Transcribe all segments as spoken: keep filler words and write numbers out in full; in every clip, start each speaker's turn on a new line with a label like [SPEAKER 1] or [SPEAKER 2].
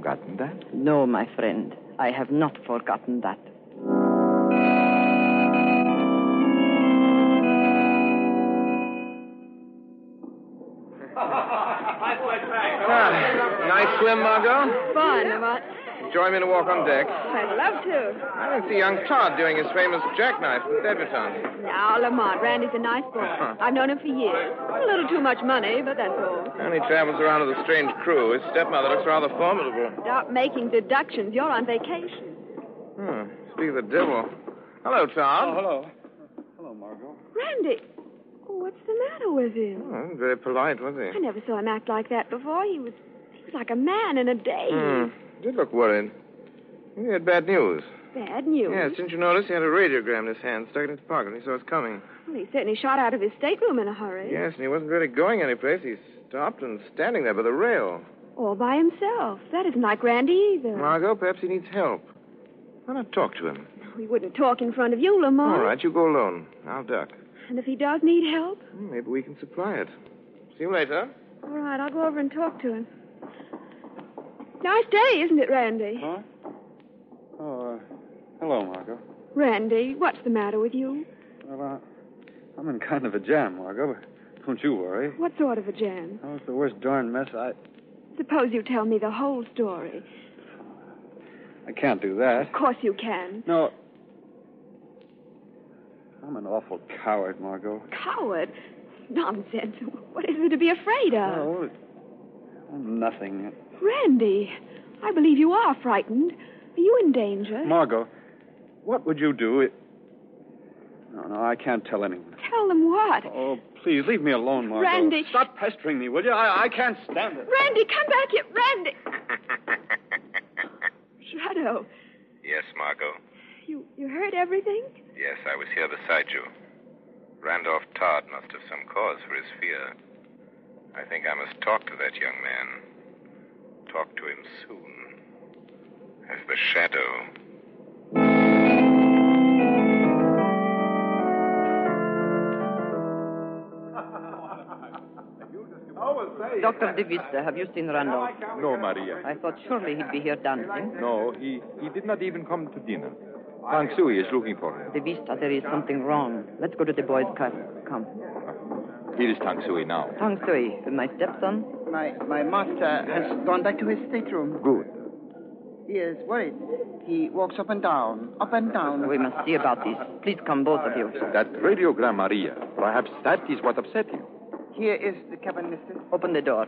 [SPEAKER 1] forgotten that?
[SPEAKER 2] No, my friend. I have not forgotten that.
[SPEAKER 3] Ah, nice swim, Margot?
[SPEAKER 4] Fun, Lamont.
[SPEAKER 3] Join me to walk on deck.
[SPEAKER 4] I'd love to.
[SPEAKER 3] I didn't see young Todd doing his famous jackknife from debutante.
[SPEAKER 4] Now, Lamont, Randy's a nice boy. I've known him for years. A little too much money, but that's all.
[SPEAKER 3] And he travels around with a strange crew. His stepmother looks rather formidable.
[SPEAKER 4] Stop making deductions. You're on vacation.
[SPEAKER 3] Hmm. Speak of the devil. Hello, Todd.
[SPEAKER 5] Oh, hello. Hello, Margot.
[SPEAKER 4] Randy. Oh, what's the matter with him?
[SPEAKER 3] Oh, very polite, was he?
[SPEAKER 4] I never saw him act like that before. He was, he was like a man in a daze.
[SPEAKER 3] Hmm. He did look worried. He had bad news.
[SPEAKER 4] Bad news?
[SPEAKER 3] Yes, didn't you notice he had a radiogram in his hand, stuck in his pocket, and he saw us coming.
[SPEAKER 4] Well, he certainly shot out of his stateroom in a hurry.
[SPEAKER 3] Yes, and he wasn't really going anyplace. He stopped and standing there by the rail.
[SPEAKER 4] All by himself. That isn't like Randy either.
[SPEAKER 3] Margot, perhaps he needs help. Why not talk to him?
[SPEAKER 4] He wouldn't talk in front of you, Lamont.
[SPEAKER 3] All right, you go alone. I'll duck.
[SPEAKER 4] And if he does need help?
[SPEAKER 3] Maybe we can supply it. See you later.
[SPEAKER 4] All right, I'll go over and talk to him. Nice day, isn't it, Randy?
[SPEAKER 5] Huh? Oh, uh, hello, Margot.
[SPEAKER 4] Randy, what's the matter with you?
[SPEAKER 5] Well, uh, I'm in kind of a jam, Margot, but don't you worry.
[SPEAKER 4] What sort of a jam?
[SPEAKER 5] Oh, it's the worst darn mess I...
[SPEAKER 4] Suppose you tell me the whole story.
[SPEAKER 5] I can't do that.
[SPEAKER 4] Of course you can.
[SPEAKER 5] No. I'm an awful coward, Margot.
[SPEAKER 4] Coward? Nonsense. What is there to be afraid of?
[SPEAKER 5] Oh, oh nothing.
[SPEAKER 4] Randy, I believe you are frightened. Are you in danger?
[SPEAKER 5] Margot, what would you do if... No, no, I can't tell anyone.
[SPEAKER 4] Tell them what?
[SPEAKER 5] Oh, please, leave me alone, Margot.
[SPEAKER 4] Randy.
[SPEAKER 5] Stop pestering me, will you? I, I can't stand it.
[SPEAKER 4] Randy, come back here. Randy. Shadow.
[SPEAKER 6] Yes, Margot.
[SPEAKER 4] You you heard everything?
[SPEAKER 6] Yes, I was here beside you. Randolph Todd must have some cause for his fear. I think I must talk to that young man. Talk to him soon. As the Shadow.
[SPEAKER 2] Doctor De Vista, have you seen Randolph?
[SPEAKER 1] No, Maria.
[SPEAKER 2] I thought surely he'd be here dancing.
[SPEAKER 1] No, he, he did not even come to dinner. Fang Sui is looking for him.
[SPEAKER 2] De Vista, there is something wrong. Let's go to the boys' car. Come.
[SPEAKER 1] Here is Tang Sui now.
[SPEAKER 2] Tang Sui, my stepson.
[SPEAKER 7] My my master has gone back to his stateroom.
[SPEAKER 1] Good.
[SPEAKER 7] He is worried. He walks up and down, up and down.
[SPEAKER 2] We must see about this. Please come, both of you.
[SPEAKER 1] That radiogram, Maria. Perhaps that is what upset him.
[SPEAKER 7] Here is the cabin, mister.
[SPEAKER 2] Open the door.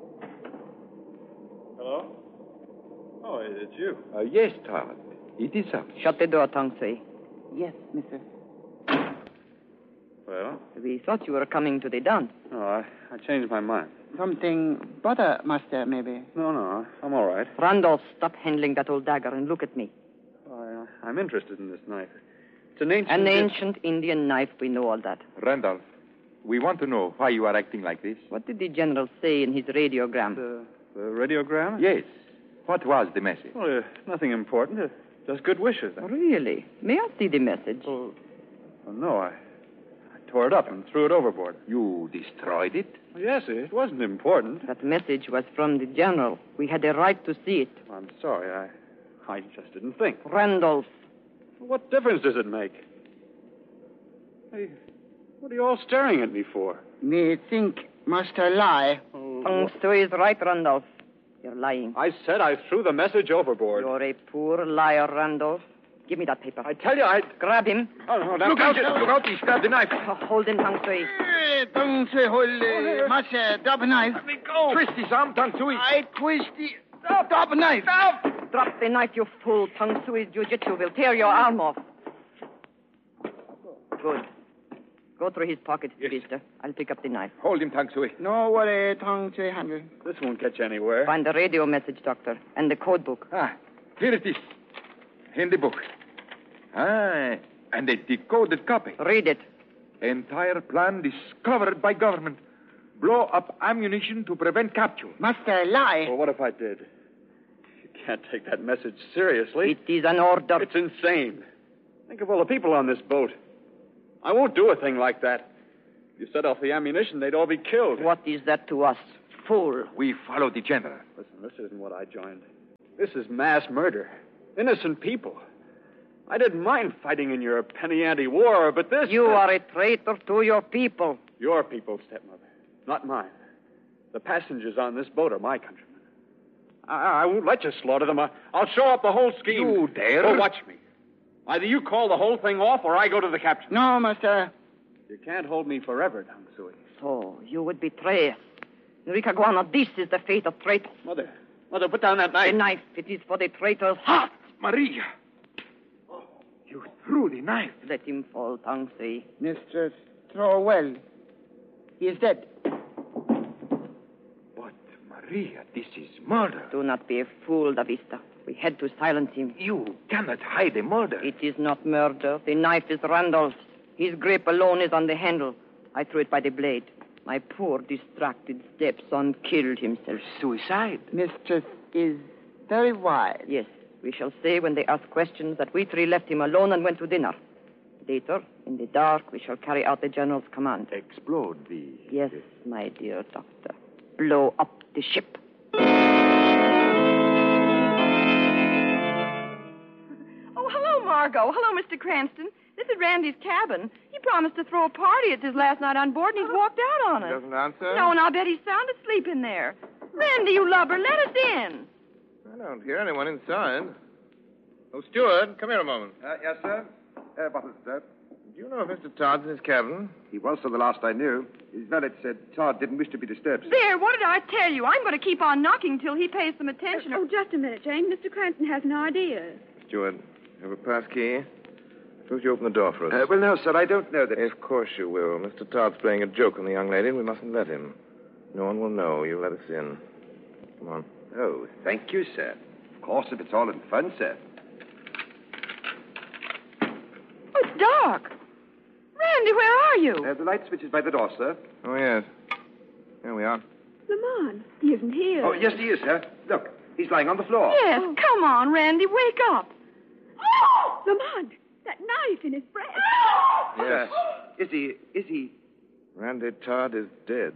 [SPEAKER 5] Hello? Oh, it's you.
[SPEAKER 1] Uh, yes, Todd. It is us.
[SPEAKER 2] Shut the door, Tang Sui.
[SPEAKER 7] Yes, mister.
[SPEAKER 5] Well?
[SPEAKER 2] We thought you were coming to the dance.
[SPEAKER 5] No, I, I changed my mind.
[SPEAKER 7] Something butter, master, maybe.
[SPEAKER 5] No, no, I'm all right.
[SPEAKER 2] Randolph, stop handling that old dagger and look at me.
[SPEAKER 5] I, uh, I'm interested in this knife. It's an ancient...
[SPEAKER 2] An ancient Indian knife, we know all that.
[SPEAKER 1] Randolph, we want to know why you are acting like this.
[SPEAKER 2] What did the general say in his radiogram?
[SPEAKER 5] The, the radiogram?
[SPEAKER 1] Yes. What was the message?
[SPEAKER 5] Well, uh, nothing important. Uh, just good wishes.
[SPEAKER 2] Really? May I see the message?
[SPEAKER 5] Oh, well, no, I, I tore it up and threw it overboard.
[SPEAKER 1] You destroyed it?
[SPEAKER 5] Well, yes, it wasn't important.
[SPEAKER 2] That message was from the general. We had a right to see it.
[SPEAKER 5] I'm sorry. I, I just didn't think.
[SPEAKER 2] Randolph.
[SPEAKER 5] What difference does it make? Hey, what are you all staring at me for?
[SPEAKER 7] Me think master lie.
[SPEAKER 5] Oh,
[SPEAKER 2] Tang Sui is right, Randolph. You're lying.
[SPEAKER 5] I said I threw the message overboard.
[SPEAKER 2] You're a poor liar, Randolph. Give me that paper.
[SPEAKER 5] I tell you, I...
[SPEAKER 2] Grab him.
[SPEAKER 5] Oh, no, that's
[SPEAKER 1] Look out! Look out! He stabbed the knife.
[SPEAKER 2] Oh, hold him, Tang Sui.
[SPEAKER 7] Eh, don't say hold, uh, master, drop a knife.
[SPEAKER 1] Let me go. Twist his arm, Tang Sui.
[SPEAKER 7] I twist the... Stop, drop a knife. Stop.
[SPEAKER 2] Drop the knife, you fool. Tang Sui's jiu-jitsu will tear your arm off. Good. Go through his pockets,
[SPEAKER 1] Yes.
[SPEAKER 2] Vista. I'll pick up the knife.
[SPEAKER 1] Hold him, Tang Sui.
[SPEAKER 7] No worry, tongue to handle.
[SPEAKER 5] This won't get you anywhere.
[SPEAKER 2] Find the radio message, Doctor, and the code book.
[SPEAKER 1] Ah, here it is. In the book. Ah, and a decoded copy.
[SPEAKER 2] Read it.
[SPEAKER 1] Entire plan discovered by government. Blow up ammunition to prevent capture.
[SPEAKER 7] Master, lie.
[SPEAKER 5] Well, what if I did? You can't take that message seriously.
[SPEAKER 2] It is an order.
[SPEAKER 5] It's insane. Think of all the people on this boat. I won't do a thing like that. If you set off the ammunition, they'd all be killed.
[SPEAKER 2] What is that to us? Fool.
[SPEAKER 1] We follow the general.
[SPEAKER 5] Listen, this isn't what I joined. This is mass murder. Innocent people. I didn't mind fighting in your penny ante war, but this...
[SPEAKER 2] You are a traitor to your people.
[SPEAKER 5] Your people, stepmother, not mine. The passengers on this boat are my countrymen. I, I won't let you slaughter them. I, I'll show up the whole scheme.
[SPEAKER 1] You dare?
[SPEAKER 5] Oh, watch me. Either you call the whole thing off or I go to the captain.
[SPEAKER 7] No, master.
[SPEAKER 5] You can't hold me forever, Tang Sui.
[SPEAKER 2] So, you would betray us. Enrique Guana, this is the fate of traitors.
[SPEAKER 5] Mother, mother, put down that knife.
[SPEAKER 2] The knife, it is for the traitor's heart.
[SPEAKER 1] Maria! Oh, you threw the knife.
[SPEAKER 2] Let him fall, Tang Sui.
[SPEAKER 7] Mistress, throw well. He is dead.
[SPEAKER 1] But, Maria, this is murder.
[SPEAKER 2] Do not be a fool, Davista. We had to silence him.
[SPEAKER 1] You cannot hide a murder.
[SPEAKER 2] It is not murder. The knife is Randolph's. His grip alone is on the handle. I threw it by the blade. My poor, distracted stepson killed himself.
[SPEAKER 1] Suicide.
[SPEAKER 7] Mistress is very wise.
[SPEAKER 2] Yes, we shall say when they ask questions that we three left him alone and went to dinner. Later, in the dark, we shall carry out the general's command.
[SPEAKER 1] Explode the...
[SPEAKER 2] Yes, my dear doctor. Blow up the ship.
[SPEAKER 4] Oh, hello, Margot. Hello, Mister Cranston. This is Randy's cabin. He promised to throw a party. It's his last night on board, and he's walked out on us.
[SPEAKER 3] Doesn't answer?
[SPEAKER 4] No, and I'll bet he's sound asleep in there. Randy, you lubber, let us in.
[SPEAKER 3] I don't hear anyone inside. Oh, steward, come here a moment.
[SPEAKER 8] Uh, yes, sir? Uh, what is that?
[SPEAKER 3] Do you know if Mister Todd's in his cabin?
[SPEAKER 8] He was for the last I knew. His valet said Todd didn't wish to be disturbed.
[SPEAKER 4] There, what did I tell you? I'm going to keep on knocking till he pays some attention. Uh, or... oh, just a minute, Jane. Mister Cranston has an idea.
[SPEAKER 3] Steward, have a pass key? Suppose you open the door for us.
[SPEAKER 8] Uh, well, no, sir, I don't know that...
[SPEAKER 3] Of course you will. Mister Todd's playing a joke on the young lady, and we mustn't let him. No one will know. You let us in. Come on.
[SPEAKER 8] Oh, thank you, sir. Of course, if it's all in fun, sir.
[SPEAKER 4] Oh, it's dark. Randy, where are you?
[SPEAKER 8] Uh, the light switch is by the door, sir.
[SPEAKER 3] Oh, yes. Here we are.
[SPEAKER 4] Lamont, he isn't here.
[SPEAKER 8] Oh, yes, he is, sir. Look, he's lying on the floor.
[SPEAKER 4] Yes, come on, Randy, wake up. Oh! Lamont, that knife in his breast.
[SPEAKER 3] Yes.
[SPEAKER 8] Uh, is he... is he...
[SPEAKER 3] Randy Todd is dead.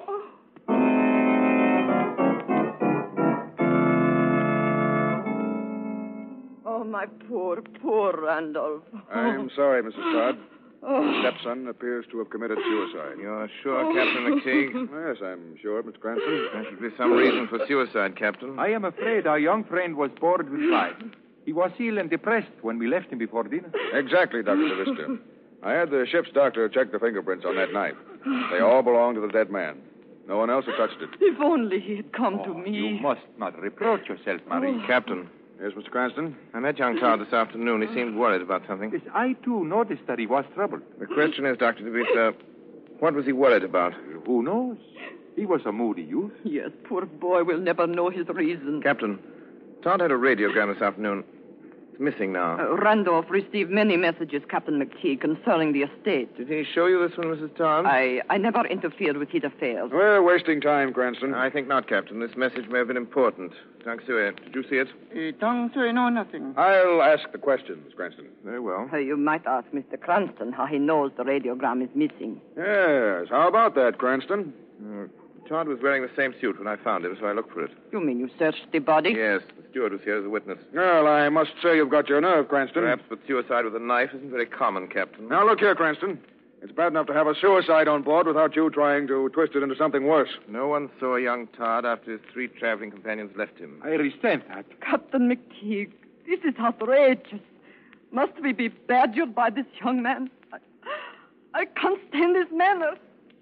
[SPEAKER 2] Oh, my poor, poor Randolph.
[SPEAKER 9] I'm sorry, Missus Todd.
[SPEAKER 2] Oh.
[SPEAKER 9] Stepson appears to have committed suicide.
[SPEAKER 3] You're sure, Captain McTeague?
[SPEAKER 9] Yes, I'm sure, Mister Cranston.
[SPEAKER 3] There should be some reason for suicide, Captain.
[SPEAKER 1] I am afraid our young friend was bored with life. He was ill and depressed when we left him before dinner.
[SPEAKER 9] Exactly, Doctor DeVista. I had the ship's doctor check the fingerprints on that knife. They all belong to the dead man. No one else has touched it.
[SPEAKER 2] If only he had come to
[SPEAKER 1] Oh,
[SPEAKER 2] me.
[SPEAKER 1] you must not reproach yourself, Marie.
[SPEAKER 3] Captain,
[SPEAKER 9] Yes, Mister Cranston?
[SPEAKER 3] I met young Todd this afternoon. He seemed worried about something.
[SPEAKER 1] Yes, I, too, noticed that he was troubled.
[SPEAKER 3] The question is, Doctor DeVita, what was he worried about?
[SPEAKER 1] Who knows? He was a moody youth.
[SPEAKER 2] Yes, poor boy will never know his reason.
[SPEAKER 3] Captain, Todd had a radiogram this afternoon. It's missing now.
[SPEAKER 2] Uh, Randolph received many messages, Captain McTeague, concerning the estate.
[SPEAKER 3] Did he show you this one, Missus Todd?
[SPEAKER 2] I, I never interfered with his affairs.
[SPEAKER 9] We're wasting time, Cranston.
[SPEAKER 3] I think not, Captain. This message may have been important. Thanks, Sue. Did you see it?
[SPEAKER 7] Uh, Tang Sui know nothing.
[SPEAKER 9] I'll ask the questions, Cranston.
[SPEAKER 3] Very well.
[SPEAKER 2] Uh, you might ask Mister Cranston how he knows the radiogram is missing.
[SPEAKER 9] Yes, how about that, Cranston?
[SPEAKER 3] Uh, Todd was wearing the same suit when I found him, so I looked for it.
[SPEAKER 2] You mean you searched the body?
[SPEAKER 3] Yes, the steward was here as a witness.
[SPEAKER 9] Well, I must say you've got your nerve, Cranston.
[SPEAKER 3] Perhaps, but suicide with a knife isn't very common, Captain.
[SPEAKER 9] Now, look here, Cranston. It's bad enough to have a suicide on board without you trying to twist it into something worse.
[SPEAKER 3] No one saw young Todd after his three traveling companions left him.
[SPEAKER 1] I resent that.
[SPEAKER 2] Captain McTeague, this is outrageous. Must we be badgered by this young man? I, I can't stand his manners.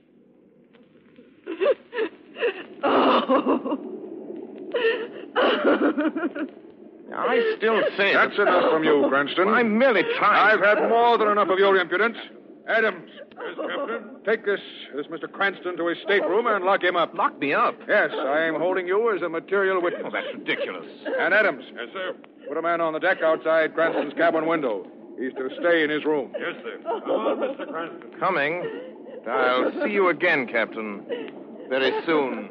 [SPEAKER 2] Oh.
[SPEAKER 3] I still say...
[SPEAKER 9] That's enough from you, Cranston.
[SPEAKER 3] I'm merely trying...
[SPEAKER 9] I've had more than enough of your impudence. Adams, yes, Captain. Take this, this Mister Cranston to his stateroom and lock him up.
[SPEAKER 3] Lock me up?
[SPEAKER 9] Yes, I am holding you as a material witness.
[SPEAKER 3] Oh, that's ridiculous.
[SPEAKER 9] And Adams. Yes, sir. Put a man on the deck outside Cranston's cabin window. He's to stay in his room.
[SPEAKER 8] Yes, sir. Come on, Mister Cranston.
[SPEAKER 3] Coming. I'll see you again, Captain. Very soon.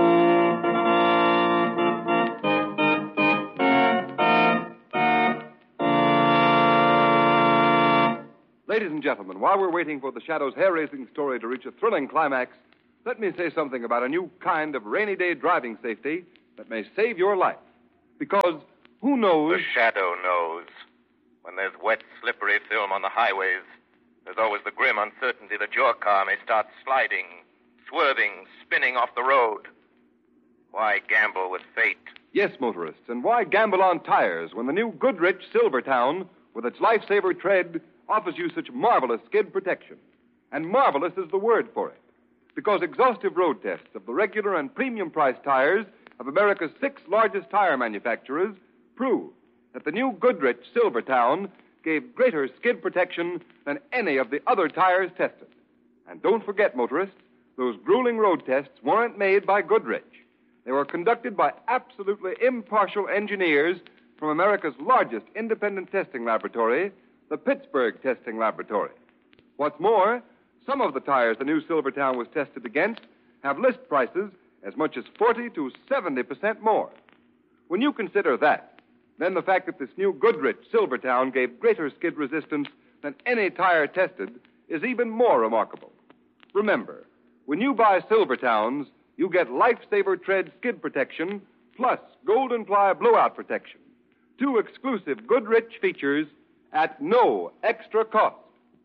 [SPEAKER 10] Ladies and gentlemen, while we're waiting for the Shadow's hair-raising story to reach a thrilling climax, let me say something about a new kind of rainy day driving safety that may save your life. Because who knows?
[SPEAKER 6] The shadow knows. When there's wet, slippery film on the highways, there's always the grim uncertainty that your car may start sliding, swerving, spinning off the road. Why gamble with fate?
[SPEAKER 10] Yes, motorists, and why gamble on tires when the new Goodrich Silvertown, with its lifesaver tread, offers you such marvelous skid protection? And marvelous is the word for it, because exhaustive road tests of the regular and premium price tires of America's six largest tire manufacturers prove that the new Goodrich Silvertown gave greater skid protection than any of the other tires tested. And don't forget, motorists, those grueling road tests weren't made by Goodrich. They were conducted by absolutely impartial engineers from America's largest independent testing laboratory, the Pittsburgh Testing Laboratory. What's more, some of the tires the new Silvertown was tested against have list prices as much as forty to seventy percent more. When you consider that, then the fact that this new Goodrich Silvertown gave greater skid resistance than any tire tested is even more remarkable. Remember, when you buy Silvertowns, you get Lifesaver Tread skid protection plus Golden Ply blowout protection. Two exclusive Goodrich features at no extra cost.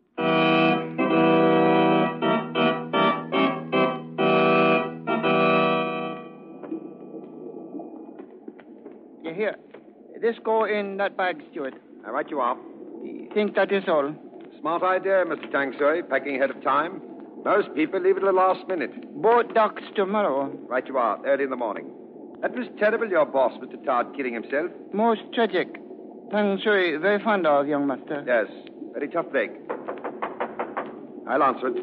[SPEAKER 7] Yeah, here. This go in that bag, Stuart.
[SPEAKER 8] All right, you are.
[SPEAKER 7] Think that is all.
[SPEAKER 8] Smart idea, Mister Tang Sui, packing ahead of time. Most people leave it to the last minute.
[SPEAKER 7] Boat docks tomorrow.
[SPEAKER 8] Right you are, early in the morning. That was terrible, your boss, Mister Todd, killing himself.
[SPEAKER 7] Most tragic. Tang Sui very fond of, young master.
[SPEAKER 8] Yes, very tough break. I'll answer it.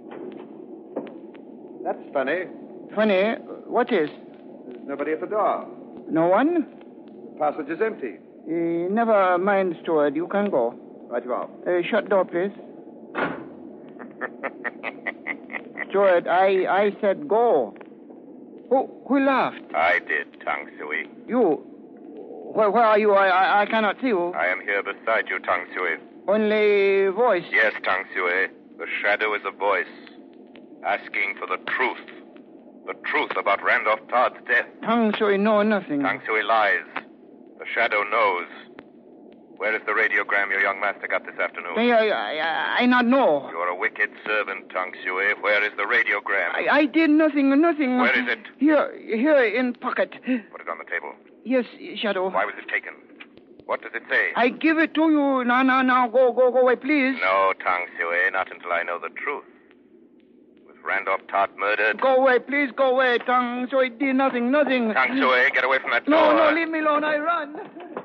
[SPEAKER 8] That's funny.
[SPEAKER 7] Funny? What is?
[SPEAKER 8] There's nobody at the door.
[SPEAKER 7] No one?
[SPEAKER 8] The passage is empty.
[SPEAKER 7] Uh, never mind, Stuart. You can go.
[SPEAKER 8] Right you are.
[SPEAKER 7] Uh, shut door, please. Stuart, I, I said go. Who, who laughed?
[SPEAKER 6] I did, Tang Sui.
[SPEAKER 7] You? Where, where are you? I, I, I cannot see you.
[SPEAKER 6] I am here beside you, Tang Sui.
[SPEAKER 7] Only voice?
[SPEAKER 6] Yes, Tang Sui. The shadow is a voice, asking for the truth. The truth about Randolph Todd's death.
[SPEAKER 7] Tang Sui know nothing.
[SPEAKER 6] Tang Sui lies. The shadow knows. Where is the radiogram your young master got this afternoon?
[SPEAKER 7] I, I, I, I not know.
[SPEAKER 6] You're a wicked servant, Tang Sui. Where is the radiogram?
[SPEAKER 7] I, I did nothing, nothing.
[SPEAKER 6] Where is it?
[SPEAKER 7] Here, here in pocket.
[SPEAKER 6] Put it on the table.
[SPEAKER 7] Yes, Shadow.
[SPEAKER 6] Why was it taken? What does it say?
[SPEAKER 7] I give it to you. Now, now, now, go, go, go away, please.
[SPEAKER 6] No, Tang Sui, not until I know the truth. Was Randolph Todd murdered?
[SPEAKER 7] Go away, please, go away. Tang Sui did nothing, nothing.
[SPEAKER 6] Tang Sui, get away from that
[SPEAKER 7] No,
[SPEAKER 6] door.
[SPEAKER 7] no, leave me alone. I run.